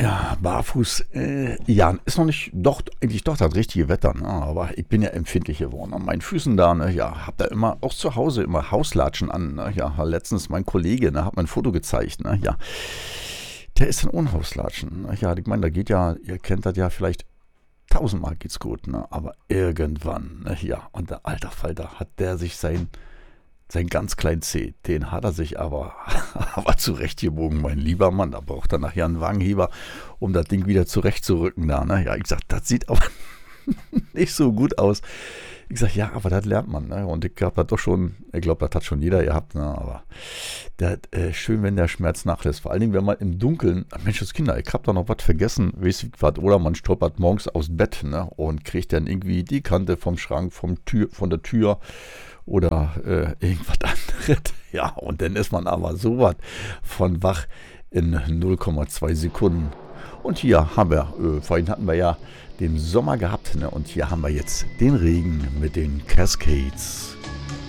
Ja, barfuß, ja, ist noch nicht, doch, eigentlich doch das richtige Wetter, ne? Aber ich bin ja empfindlich geworden an meinen Füßen da, ne? Ja, hab da immer, auch zu Hause immer Hauslatschen an, ne? Ja, letztens mein Kollege, ne, hat mir ein Foto gezeigt, ne? Ja, der ist dann ohne Hauslatschen, ne? Ja, ich meine, da geht ja, ihr kennt das ja vielleicht tausendmal geht's gut, ne? Aber irgendwann, ne? Ja, und der alter Falter hat der sich sein ganz kleinen Zeh, den hat er sich aber, aber zurechtgebogen, mein lieber Mann. Da braucht er nachher einen Wagenheber, um das Ding wieder zurechtzurücken da. Ne? Ja, ich sag, das sieht aber nicht so gut aus. Ich sag, ja, aber das lernt man. Ne? Und ich hab das doch schon, ich glaube, das hat schon jeder gehabt. Ne? Aber das, schön, wenn der Schmerz nachlässt. Vor allen Dingen, wenn man im Dunkeln, Mensch, das Kinder, ich hab da noch was vergessen, weißt du, was, oder man stolpert morgens aus dem Bett, ne? Und kriegt dann irgendwie die Kante vom Schrank, von der Tür oder irgendwas anderes. Ja, und dann ist man aber so was von wach in 0,2 Sekunden. Und hier haben wir, vorhin hatten wir ja den Sommer gehabt, ne? Und hier haben wir jetzt den Regen mit den Cascades.